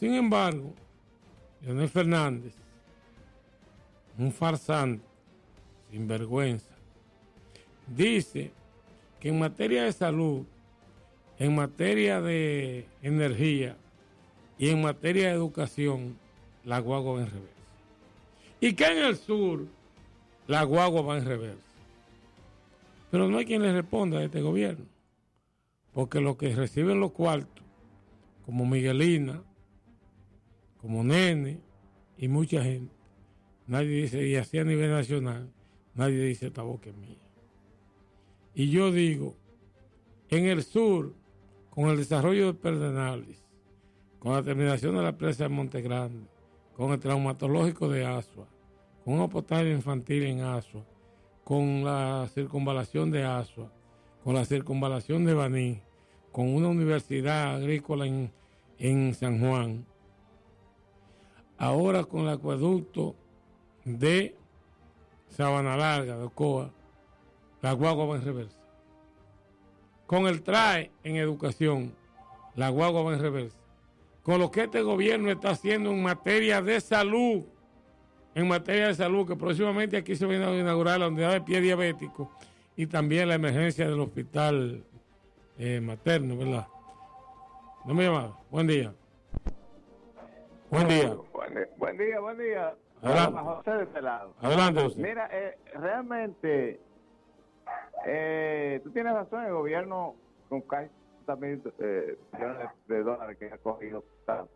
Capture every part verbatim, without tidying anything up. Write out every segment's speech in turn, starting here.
Sin embargo, Leonel Fernández, un farsante, sinvergüenza, dice que en materia de salud, en materia de energía y en materia de educación, la guagua va en reversa. Y que en el sur, la guagua va en reversa. Pero no hay quien le responda a este gobierno, porque los que reciben los cuartos, como Miguelina, como Nene y mucha gente, nadie dice, y así a nivel nacional, nadie dice esta boca es mía. Y yo digo, en el sur, con el desarrollo de Pedernales, con la terminación de la presa de Monte Grande, con el traumatológico de Asua, con un hospital infantil en Asua, con la circunvalación de Asua, con la circunvalación de Baní, con una universidad agrícola en, en San Juan, ahora con el acueducto de Sabana Larga, de Ocoa, la guagua va en reversa. Con el T R A E en educación, la guagua va en reversa. Con lo que este gobierno está haciendo en materia de salud, en materia de salud, que próximamente aquí se va a inaugurar la unidad de pie diabético y también la emergencia del hospital eh, materno, ¿verdad? No me llamaba. Buen día. Buen día. Buen, buen día, buen día. Adelante. José de este lado. Adelante, José. Mira, eh, realmente, eh, tú tienes razón, el gobierno con casi también eh, millones de dólares que ha cogido.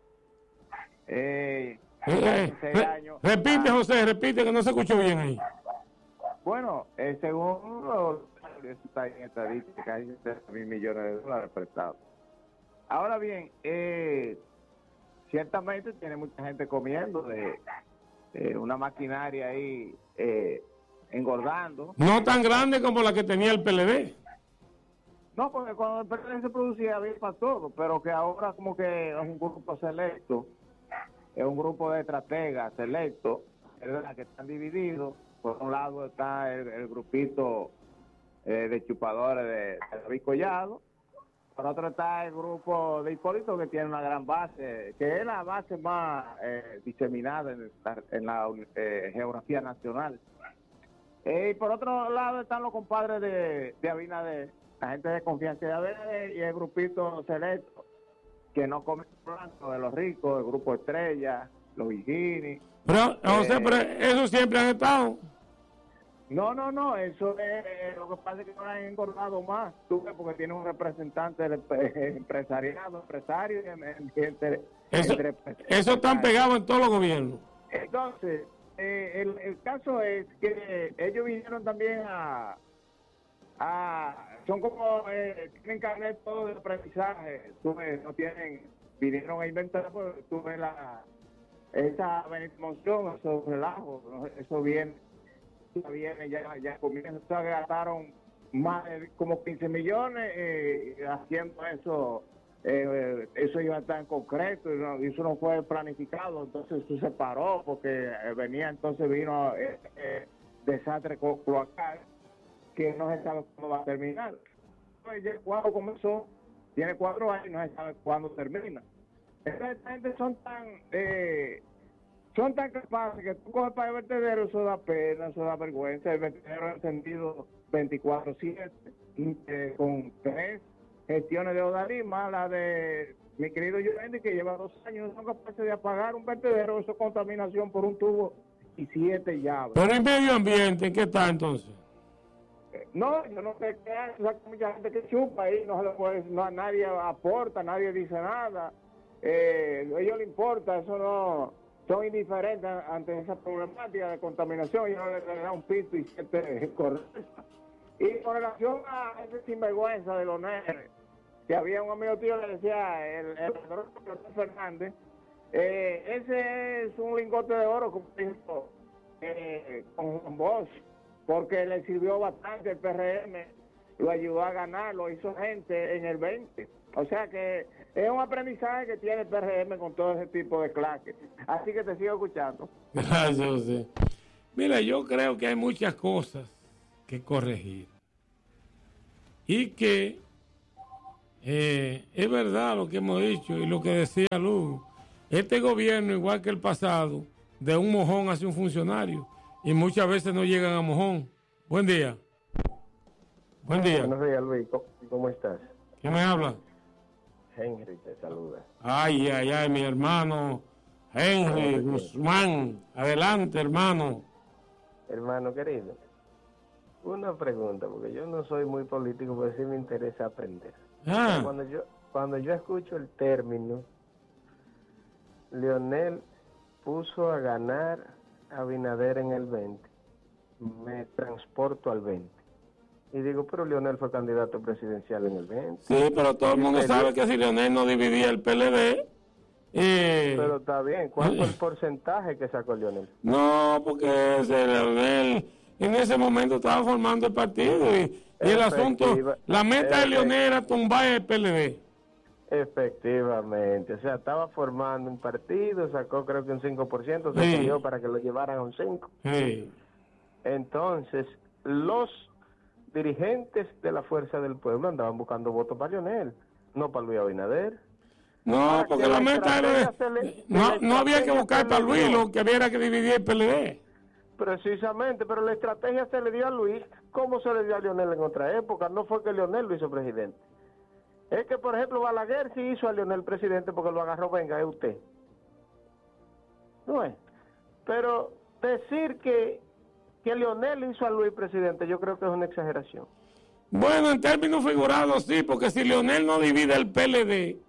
Eh, Eh, eh, re, años, repite, ah, José, repite, que no se escuchó bien ahí. Bueno, eh, según los, está en estadística, hay sesenta mil millones de dólares prestados. Ahora bien, eh, ciertamente tiene mucha gente comiendo de, de una maquinaria ahí eh, engordando. No tan grande como la que tenía el P L D. No, porque cuando el P L D se producía había para todo, pero que ahora como que es un grupo selecto, es un grupo de estrategas selectos, ¿verdad?, que están divididos. Por un lado está el, el grupito eh, de chupadores de, de David Collado, por otro está el grupo de Hipólito, que tiene una gran base, que es la base más eh, diseminada en la, en la eh, geografía nacional. Eh, y por otro lado están los compadres de, de Abinader, la gente de confianza de Abinader y el grupito selecto, que no come blanco, de los ricos, el grupo Estrella, los Vigini. Pero, José, eh, pero eso siempre han estado. No, no, no, eso es, eh, lo que pasa es que no han engordado más, tú ves, porque tiene un representante del eh, empresariado, empresario, y entre, Eso, entre, eso están pegados en todos los gobiernos. Entonces, eh, el, el caso es que ellos vinieron también a, a son como, eh, tienen carnet todo de aprendizaje, tú ves, no tienen, vinieron a inventar, pues tú ves la, esa bendición, esos relajos, ¿no? Eso viene, ya viene, ya, ya comienza, o sea, gastaron más de como quince millones eh, haciendo eso, eh, eso iba a estar en concreto, y no, eso no fue planificado, entonces eso se paró porque eh, venía, entonces vino eh, eh, desastre cloacal que no se sabe cuándo va a terminar. Entonces, cuando comenzó, tiene cuatro años y no se sabe cuándo termina. Esta gente son tan eh, son tan capaces que tú coges para el vertedero, eso da pena, eso da vergüenza. El vertedero encendido veinticuatro siete eh, con tres gestiones de Odalima, la de mi querido Yorendi, que lleva dos años, no son capaces de apagar un vertedero, eso es contaminación por un tubo y siete llaves. Pero en medio ambiente, ¿en qué está entonces? No, yo no sé qué hace, hay mucha gente que chupa ahí, no se le puede, no, nadie aporta, nadie dice nada, eh, a ellos les importa, eso no, son indiferentes ante esa problemática de contaminación, ellos no le dan un pito y siete correctos. Y con relación a ese sinvergüenza de los negros, que había un amigo tío que le decía, el, el doctor Fernández, eh, ese es un lingote de oro, como dijo, eh, con voz, porque le sirvió bastante el P R M, lo ayudó a ganar, lo hizo gente en el veinte. O sea que es un aprendizaje que tiene el P R M con todo ese tipo de claques. Así que te sigo escuchando. Gracias, José. Mira, yo creo que hay muchas cosas que corregir. Y que eh, es verdad lo que hemos dicho y lo que decía Luz. este gobierno, igual que el pasado, de un mojón hacia un funcionario. Y muchas veces no llegan a mojón. Buen día. Buen día. Buenos días, Luis. ¿Cómo estás? ¿Quién me habla? Henry te saluda. Ay, ay, ay, mi hermano Henry Guzmán. Adelante, hermano. Hermano querido, una pregunta, porque yo no soy muy político, pero sí me interesa aprender. Ah. Cuando yo cuando yo escucho el término, Leonel puso a ganar a Abinader en el veinte, me transporto al veinte. Y digo, pero Leonel fue candidato presidencial en el veinte. Sí, pero todo el mundo sabe que si Leonel no dividía el P L D... Eh, pero está bien, ¿cuál fue el porcentaje que sacó Leonel? No, porque ese Leonel en ese momento estaba formando el partido y, y el asunto, la meta de Leonel era tumbar el P L D. Efectivamente, o sea, estaba formando un partido, sacó creo que un cinco por ciento, se pidió sí. para que lo llevaran a un cinco por ciento. Sí. Entonces, los dirigentes de la Fuerza del Pueblo andaban buscando votos para Leonel, no para Luis Abinader. No, porque la, la meta era de, le, no, no había que buscar para Luis, lo que había que dividir el P L D. Precisamente, pero la estrategia se le dio a Luis, como se le dio a Leonel en otra época. No fue que Leonel lo hizo presidente. Es que, por ejemplo, Balaguer sí hizo a Leonel presidente porque lo agarró, venga, es usted. No es. Pero decir que, que Leonel hizo a Luis presidente, yo creo que es una exageración. Bueno, en términos figurados sí, porque si Leonel no divide el P L D,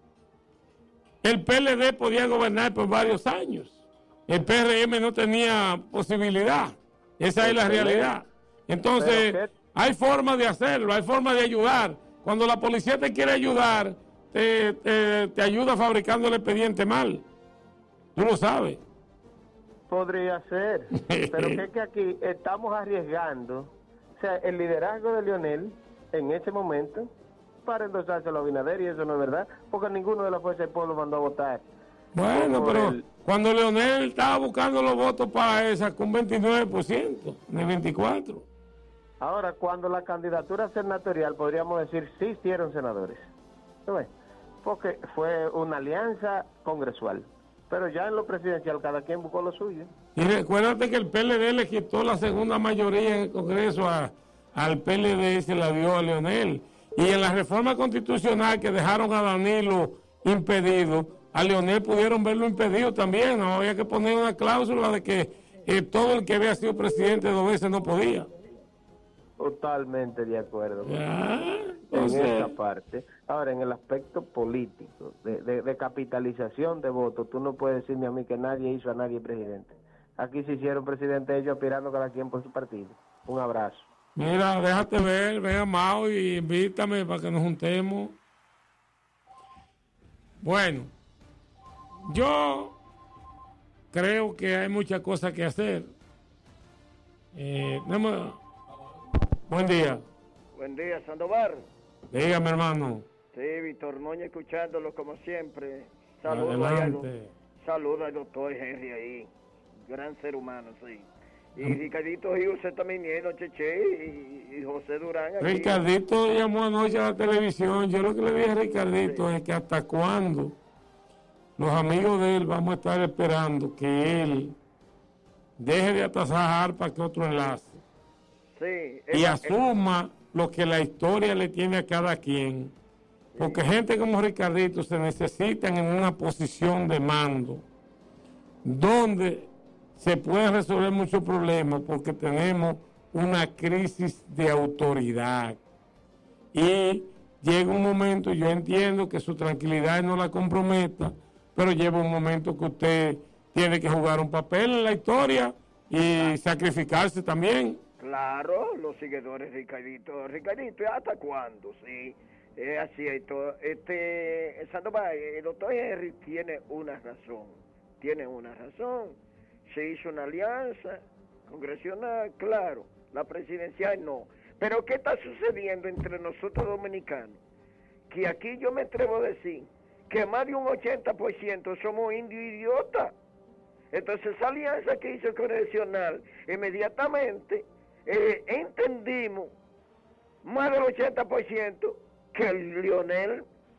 el P L D podía gobernar por varios años. El P R M no tenía posibilidad. Esa es la realidad. Entonces, hay formas de hacerlo, hay formas de ayudar. Cuando la policía te quiere ayudar, te, te, te ayuda fabricando el expediente mal. Tú lo sabes. Podría ser, pero que es que aquí estamos arriesgando, o sea, el liderazgo de Leonel en ese momento para endosarse a Abinader, y eso no es verdad, porque ninguno de la Fuerza del Pueblo mandó a votar. Bueno, pero el... cuando Leonel estaba buscando los votos para esa, con veintinueve por ciento, de veinticuatro por ciento. Ahora, cuando la candidatura senatorial, podríamos decir, sí hicieron senadores. ¿No? Porque fue una alianza congresual. Pero ya en lo presidencial, cada quien buscó lo suyo. Y recuérdate que el P L D le quitó la segunda mayoría en el Congreso a, al P L D y se la dio a Leonel. Y en la reforma constitucional que dejaron a Danilo impedido, a Leonel pudieron verlo impedido también. No había que poner una cláusula de que eh, todo el que había sido presidente dos veces no podía. Totalmente de acuerdo ya, en o sea, esa parte. Ahora, en el aspecto político, de, de, de capitalización de votos, tú no puedes decirme a mí que nadie hizo a nadie presidente. Aquí se hicieron presidente ellos aspirando cada quien por su partido. Un abrazo. Mira, déjate ver, ven a Mao y invítame para que nos juntemos. Bueno, yo creo que hay muchas cosas que hacer. Eh, no, buen día. Buen día, Sandoval. Dígame, hermano. Sí, Víctor Noña, escuchándolo como siempre. Saludos Saludos al doctor Henry ahí. Gran ser humano, sí. Y ¿Mm? Ricardito y usted también, Nieto Cheche y, y José Durán. Aquí. Ricardito llamó anoche a la televisión. Yo lo que le dije a Ricardito sí. es que hasta cuándo los amigos de él vamos a estar esperando que él deje de atasajar para que otro enlace. Sí, y asuma es... lo que la historia le tiene a cada quien. Porque sí. gente como Ricardito se necesitan en una posición de mando donde se pueden resolver muchos problemas porque tenemos una crisis de autoridad. Y llega un momento, yo entiendo que su tranquilidad no la comprometa, pero llega un momento que usted tiene que jugar un papel en la historia y sacrificarse también. Claro, los seguidores de Ricardito. Ricardito, ¿hasta cuándo? Sí, es así. Todo. Este, Sandoval, el doctor Henry tiene una razón. Tiene una razón. Se hizo una alianza congresional, claro. La presidencial no. Pero ¿qué está sucediendo entre nosotros dominicanos? Que aquí yo me atrevo a decir que más de un ochenta por ciento somos indios idiotas. Entonces esa alianza que hizo el congresional, inmediatamente eh, entendimos más del ochenta por ciento que el Leonel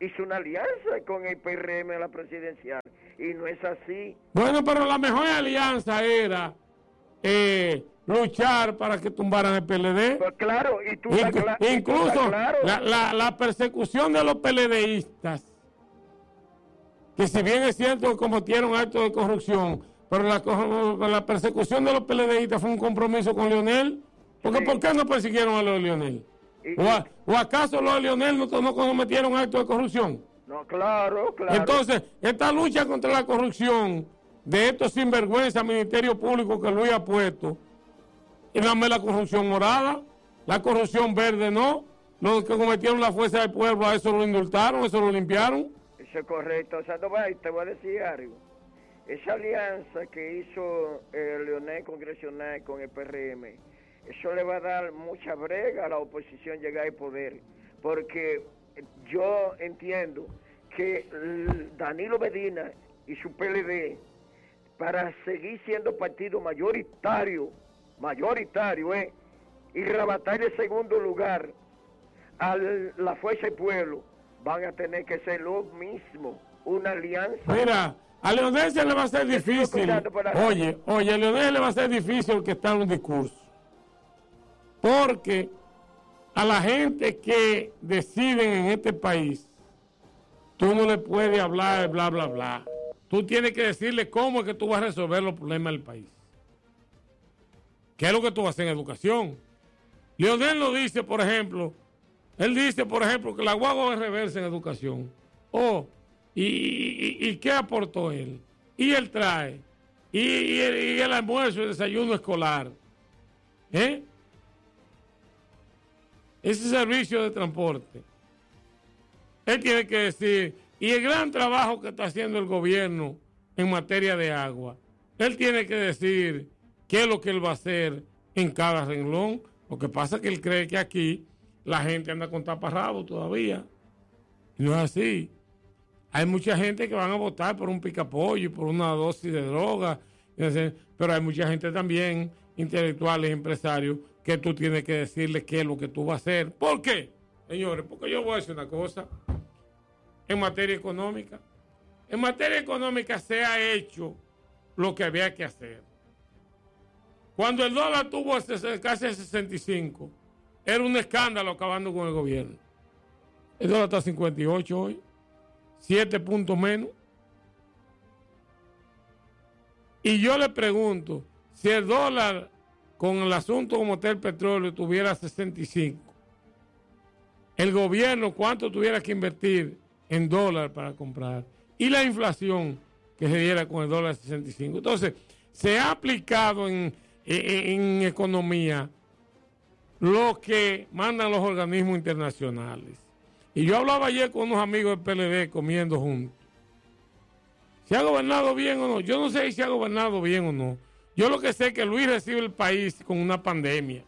hizo una alianza con el P R M a la presidencial, y no es así. Bueno, pero la mejor alianza era eh, luchar para que tumbaran el P L D. Pues claro, y tú Inc estás, cla incluso tú estás claro. la, la, la persecución de los PLDistas, que si bien es cierto que cometieron actos de corrupción, pero la, la persecución de los PLDistas fue un compromiso con Leonel. Porque sí. ¿Por qué no persiguieron a los de Leonel? Y, ¿O, a, ¿O acaso los de Leonel no, no cometieron actos de corrupción? No, claro, claro. Entonces, esta lucha contra la corrupción de estos sinvergüenza Ministerio Público que Luis ha puesto, y dame la corrupción morada, la corrupción verde no, los que cometieron la fuerza del pueblo, a eso lo indultaron, eso lo limpiaron. Eso es correcto. O sea, no, te voy a decir algo. Esa alianza que hizo el Leonel Congresional con el P R M, eso le va a dar mucha brega a la oposición llegar al poder, porque yo entiendo que Danilo Medina y su P L D, para seguir siendo partido mayoritario, mayoritario, eh, y arrebatar el segundo lugar a la Fuerza del Pueblo, van a tener que ser lo mismo, una alianza. Mira, a Leonel se le va a ser difícil, oye, oye, a Leonel le va a ser difícil que está en un discurso, porque a la gente que deciden en este país, tú no le puedes hablar bla, bla, bla. Tú tienes que decirle cómo es que tú vas a resolver los problemas del país. ¿Qué es lo que tú vas a hacer en educación? Leonel lo dice, por ejemplo, él dice, por ejemplo, que la guagua es reversa en educación. Oh, ¿y, y, y qué aportó él? Y él trae. Y, y, el, y el almuerzo, el desayuno escolar. ¿Eh? Ese servicio de transporte. Él tiene que decir, y el gran trabajo que está haciendo el gobierno en materia de agua, él tiene que decir qué es lo que él va a hacer en cada renglón. Lo que pasa es que él cree que aquí la gente anda con taparrabo todavía. Y no es así. Hay mucha gente que van a votar por un picapollo y por una dosis de droga, pero hay mucha gente también, intelectuales, empresarios, que tú tienes que decirle qué es lo que tú vas a hacer. ¿Por qué? Señores, porque yo voy a decir una cosa. En materia económica, en materia económica se ha hecho lo que había que hacer. Cuando el dólar tuvo casi sesenta y cinco, era un escándalo acabando con el gobierno. El dólar está a cincuenta y ocho hoy, siete puntos menos. Y yo le pregunto, si el dólar con el asunto como está el petróleo tuviera sesenta y cinco, el gobierno cuánto tuviera que invertir en dólar para comprar, y la inflación que se diera con el dólar sesenta y cinco. Entonces, se ha aplicado en, en, en economía lo que mandan los organismos internacionales. Y yo hablaba ayer con unos amigos del P L D comiendo juntos. ¿Se ha gobernado bien o no? Yo no sé si se ha gobernado bien o no. Yo lo que sé es que Luis recibe el país con una pandemia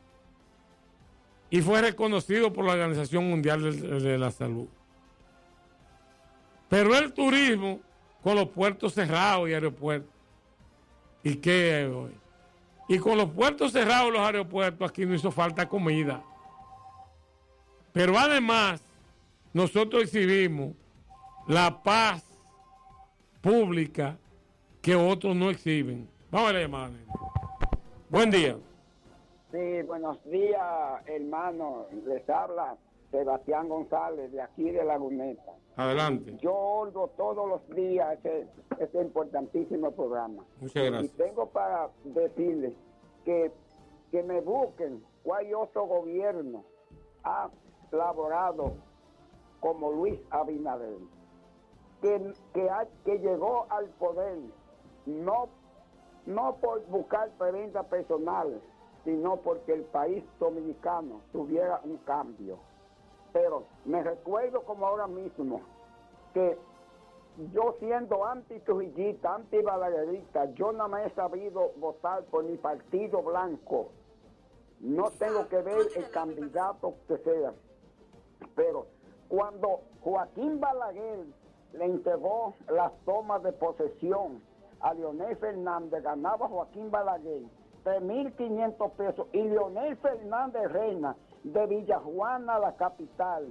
y fue reconocido por la Organización Mundial de, de la Salud. Pero el turismo con los puertos cerrados y aeropuertos. ¿Y qué es hoy? Y con los puertos cerrados y los aeropuertos aquí no hizo falta comida. Pero además, nosotros exhibimos la paz pública que otros no exhiben. Vamos a la llamada. Buen día. Sí, buenos días, hermano. Les habla Sebastián González, de aquí de Laguneta. Adelante. Yo oigo todos los días ese, ese importantísimo programa. Muchas gracias. Y tengo para decirles que, que me busquen cuál otro gobierno ha laborado como Luis Abinader, que, que, ha, que llegó al poder no, no por buscar prebendas personales, sino porque el país dominicano tuviera un cambio. Pero me recuerdo como ahora mismo que yo siendo anti-trujillista, anti-balaguerista, yo no me he sabido votar por mi partido blanco. No tengo que ver el candidato que sea. Pero cuando Joaquín Balaguer le entregó las tomas de posesión a Leonel Fernández, ganaba Joaquín Balaguer tres mil quinientos pesos, y Leonel Fernández Reina de Villajuana, la capital,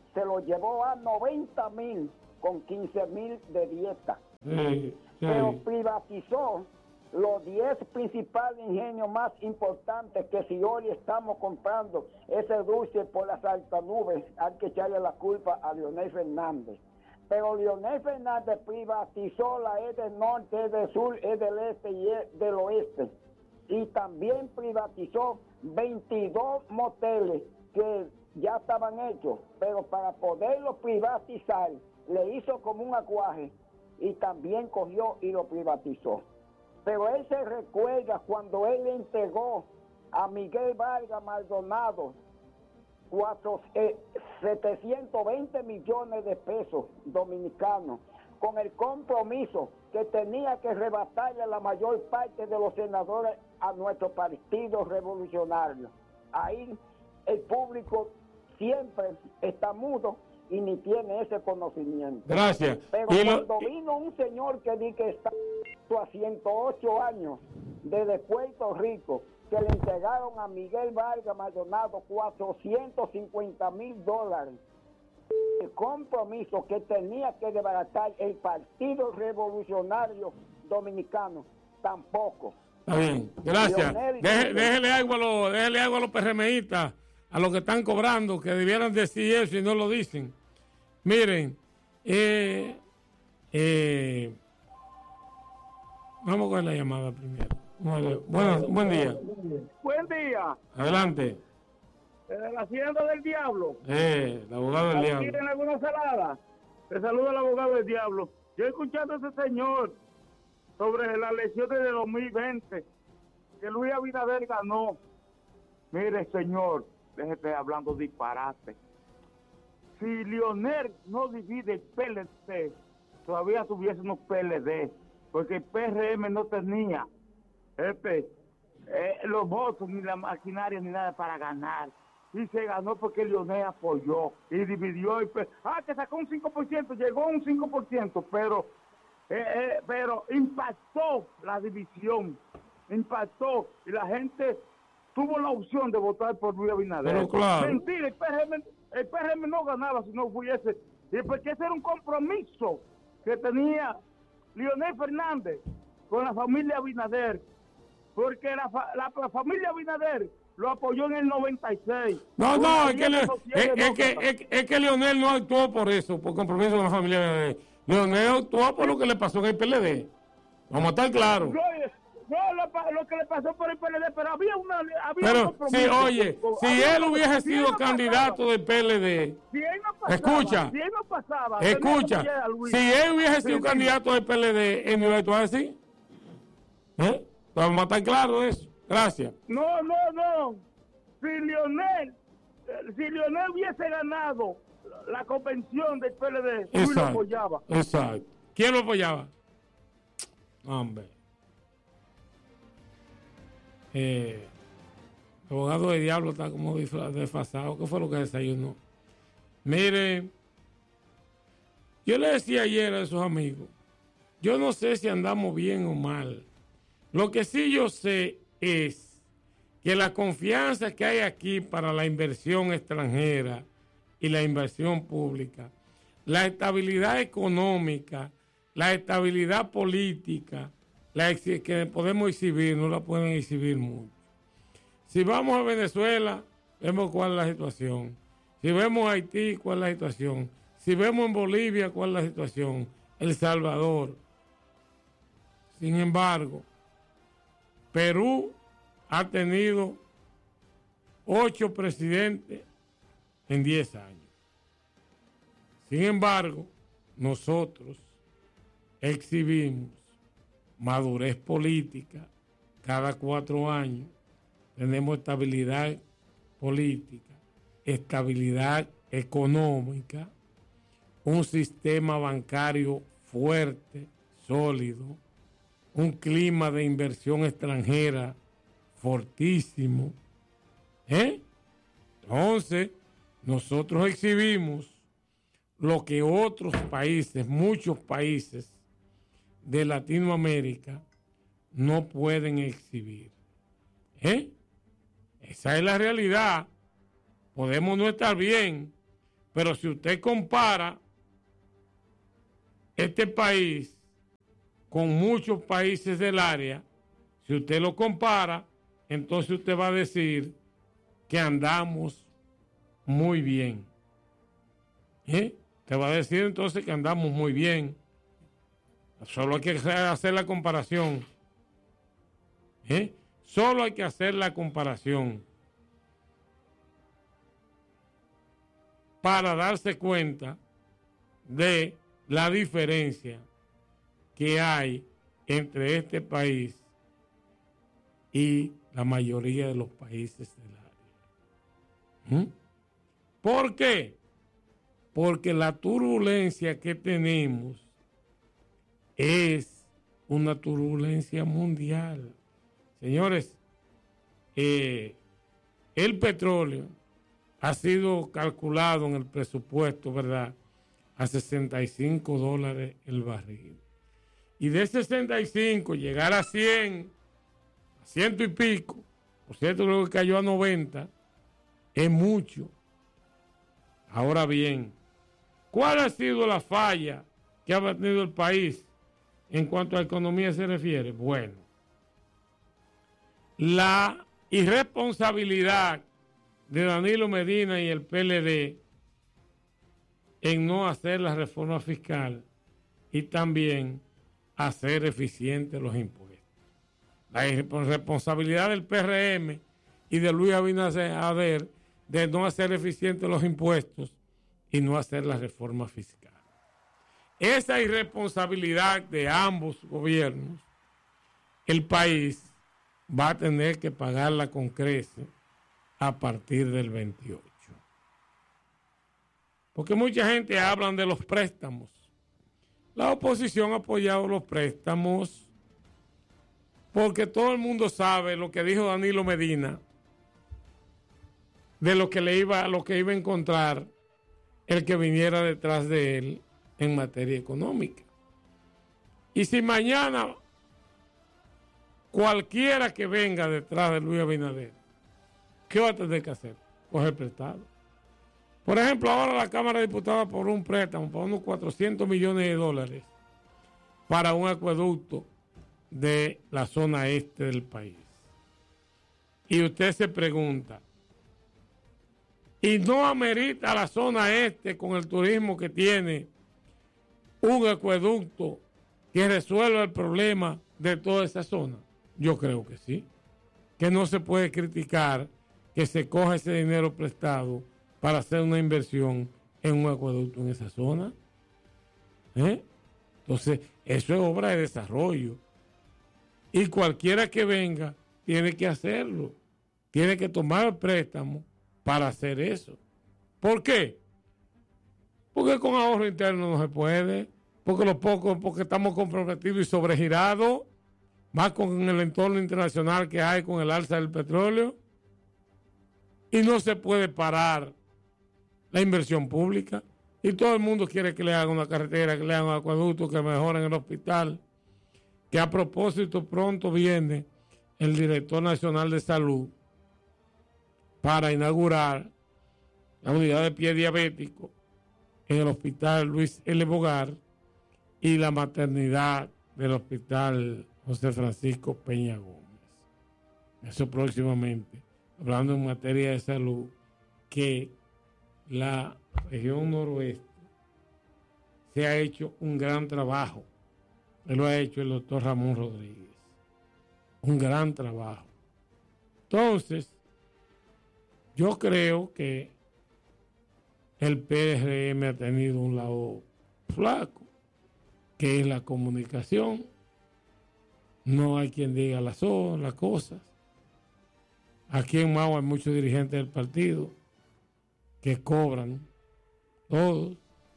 se lo llevó a noventa mil con quince mil de dieta. Sí, sí. Pero privatizó los diez principales ingenios más importantes, que si hoy estamos comprando ese dulce por las altas nubes, hay que echarle la culpa a Leonel Fernández. Pero Leonel Fernández privatizó la E del norte, E del sur, E del este y E del oeste. Y también privatizó veintidós moteles que ya estaban hechos, pero para poderlo privatizar le hizo como un acuaje y también cogió y lo privatizó. Pero él se recuerda cuando él le entregó a Miguel Vargas Maldonado cuatro, eh, setecientos veinte millones de pesos dominicanos, con el compromiso que tenía que rebatarle la mayor parte de los senadores a nuestro partido revolucionario. Ahí el público siempre está mudo y ni tiene ese conocimiento. Gracias. Pero y cuando lo... vino un señor que di que está a ciento ocho años desde Puerto Rico, que le entregaron a Miguel Vargas Maldonado cuatrocientos cincuenta mil dólares, el compromiso que tenía que desbaratar el Partido Revolucionario Dominicano, tampoco. Está bien, gracias. Deje, déjele algo a los, déjele algo a los PRMistas, a los que están cobrando, que debieran decir eso y no lo dicen. Miren, eh, eh, vamos con la llamada primero. Bueno, bueno, buen día. Buen día. Adelante. Desde la Hacienda del Diablo. Eh, el abogado del diablo. Aquí en alguna salada. Te saluda el abogado del diablo. Yo he escuchado a ese señor sobre las elecciones de dos mil veinte, que Luis Abinader ganó. Mire, señor, déjete hablando disparate. Si Leonel no divide el P L D, todavía tuviésemos P L D, porque el P R M no tenía este, eh, los votos, ni la maquinaria, ni nada para ganar. Y se ganó porque Leonel apoyó y dividió. Y ah, que sacó un cinco por ciento, llegó a un cinco por ciento, pero, eh, eh, pero impactó la división, impactó, y la gente tuvo la opción de votar por Luis Abinader. Pero claro. Mentira, el P R M, el P R M no ganaba si no hubiese, y porque ese era un compromiso que tenía Leonel Fernández con la familia Abinader, porque la, la, la familia Abinader lo apoyó en el noventa y seis. No, no, es que, le, es, es, que, es, es que Leonel no actuó por eso, por compromiso con la familia Abinader. Leonel actuó por lo que le pasó en el P L D. Vamos a estar claros. No, no lo, lo que le pasó por el P L D, pero había una... Había pero, un sí, oye, con, con, si él hubiese si sido él no candidato pasaba, del P L D... Si él no pasaba, escucha, si él no pasaba, escucha, si él hubiese sido sí, candidato del P L D, ¿él no iba a actuar así? ¿Eh? Vamos a estar claros de eso. Gracias. No, no, no. Si Leonel, si Leonel hubiese ganado la convención del P L D, Luis lo apoyaba. Exacto. ¿Quién lo apoyaba? Hombre. Eh, el abogado del diablo está como desfasado. ¿Qué fue lo que desayunó? Mire, yo le decía ayer a esos amigos, yo no sé si andamos bien o mal. Lo que sí yo sé es que la confianza que hay aquí para la inversión extranjera y la inversión pública, la estabilidad económica, la estabilidad política, la que podemos exhibir, no la pueden exhibir mucho. Si vamos a Venezuela, vemos cuál es la situación. Si vemos a Haití, cuál es la situación. Si vemos en Bolivia, cuál es la situación. El Salvador. Sin embargo, Perú ha tenido ocho presidentes en diez años. Sin embargo, nosotros exhibimos madurez política cada cuatro años. Tenemos estabilidad política, estabilidad económica, un sistema bancario fuerte, sólido, un clima de inversión extranjera fortísimo. ¿Eh? Entonces, nosotros exhibimos lo que otros países, muchos países de Latinoamérica no pueden exhibir. ¿Eh? Esa es la realidad. Podemos no estar bien, Pero si usted compara este país con muchos países del área, si usted lo compara, entonces usted va a decir que andamos muy bien. ¿Eh? Te va a decir entonces que andamos muy bien. Solo hay que hacer la comparación. ¿Eh? Solo hay que hacer la comparación para darse cuenta de la diferencia que hay entre este país y la mayoría de los países del área. ¿Mm? ¿Por qué? Porque la turbulencia que tenemos es una turbulencia mundial. Señores, eh, el petróleo ha sido calculado en el presupuesto, ¿verdad?, a sesenta y cinco dólares el barril. Y de sesenta y cinco llegar a cien, a ciento y pico, por cierto creo que cayó a noventa, es mucho. Ahora bien, ¿cuál ha sido la falla que ha tenido el país en cuanto a economía se refiere? Bueno, la irresponsabilidad de Danilo Medina y el P L D en no hacer la reforma fiscal y también hacer eficientes los impuestos. La irresponsabilidad del P R M y de Luis Abinader de no hacer eficientes los impuestos y no hacer la reforma fiscal. Esa irresponsabilidad de ambos gobiernos, el país va a tener que pagarla con creces a partir del veintiocho. Porque mucha gente habla de los préstamos. La oposición ha apoyado los préstamos porque todo el mundo sabe lo que dijo Danilo Medina de lo que le iba, lo que iba a encontrar el que viniera detrás de él en materia económica. Y si mañana cualquiera que venga detrás de Luis Abinader, ¿qué va a tener que hacer? Coger prestado. Por ejemplo, ahora la Cámara de Diputados por un préstamo, por unos cuatrocientos millones de dólares para un acueducto de la zona este del país. Y usted se pregunta, ¿y no amerita la zona este con el turismo que tiene un acueducto que resuelva el problema de toda esa zona? Yo creo que sí. Que no se puede criticar que se coja ese dinero prestado para hacer una inversión en un acueducto en esa zona. ¿Eh? Entonces, eso es obra de desarrollo. Y cualquiera que venga tiene que hacerlo. Tiene que tomar el préstamo para hacer eso. ¿Por qué? Porque con ahorro interno no se puede. Porque los pocos, porque estamos comprometidos y sobregirados, más con el entorno internacional que hay con el alza del petróleo. Y no se puede parar la inversión pública. Y todo el mundo quiere que le hagan una carretera, que le hagan un acueducto, que mejoren el hospital. Que a propósito pronto viene el director nacional de salud para inaugurar la unidad de pie diabético en el hospital Luis L. Bogar y la maternidad del hospital José Francisco Peña Gómez. Eso próximamente, hablando en materia de salud, que la región noroeste se ha hecho un gran trabajo. Él lo ha hecho el doctor Ramón Rodríguez. Un gran trabajo. Entonces, yo creo que el P R M ha tenido un lado flaco, que es la comunicación. No hay quien diga las, las cosas. Aquí en Mao hay muchos dirigentes del partido que cobran todos,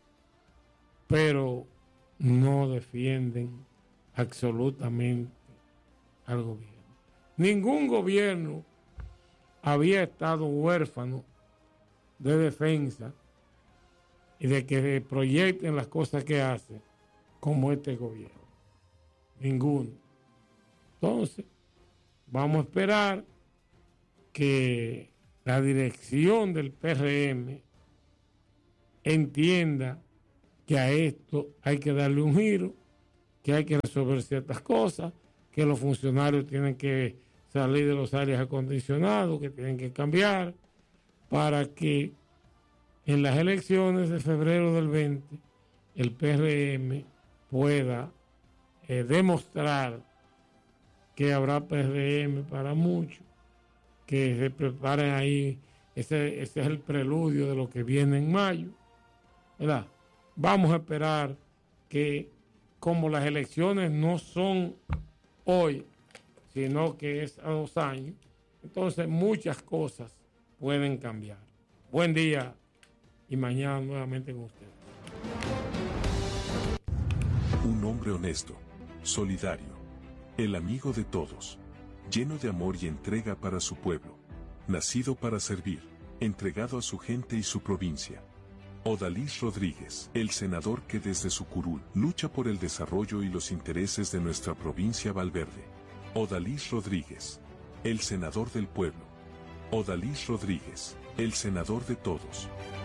pero no defienden absolutamente al gobierno. Ningún gobierno había estado huérfano de defensa y de que proyecten las cosas que hace como este gobierno. Ninguno. Entonces, vamos a esperar que la dirección del P R M entienda que a esto hay que darle un giro, que hay que resolver ciertas cosas, que los funcionarios tienen que salir de los aires acondicionados, que tienen que cambiar, para que en las elecciones de febrero del veinte el P R M pueda eh, demostrar que habrá P R M para muchos, que se preparen ahí, ese, ese es el preludio de lo que viene en mayo, ¿verdad? Vamos a esperar que, como las elecciones no son hoy, sino que es a dos años, entonces muchas cosas pueden cambiar. Buen día y mañana nuevamente con ustedes. Un hombre honesto, solidario, el amigo de todos, lleno de amor y entrega para su pueblo, nacido para servir, entregado a su gente y su provincia. Odalis Rodríguez, el senador que desde su curul lucha por el desarrollo y los intereses de nuestra provincia Valverde. Odalis Rodríguez, el senador del pueblo. Odalis Rodríguez, el senador de todos.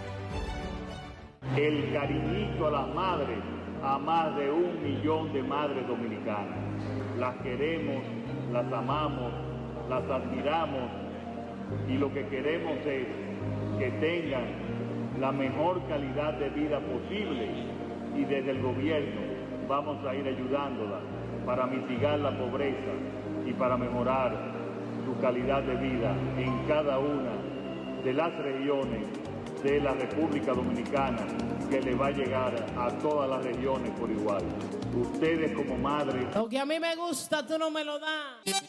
El cariñito a las madres, a más de un millón de madres dominicanas. Las queremos, las amamos, las admiramos y lo que queremos es que tengan la mejor calidad de vida posible y desde el gobierno vamos a ir ayudándolas para mitigar la pobreza y para mejorar su calidad de vida en cada una de las regiones de la República Dominicana, que le va a llegar a todas las regiones por igual. Ustedes como madres... Lo que a mí me gusta, tú no me lo das.